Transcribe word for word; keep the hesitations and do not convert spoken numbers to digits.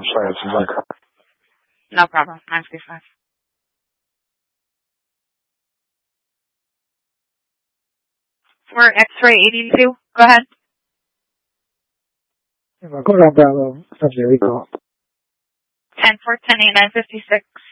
I'm sorry, it's like... No problem. nine three five. For X-ray eighty-two, go ahead. Go down Bravo, San Diego. ten four ten eight nine fifty-six.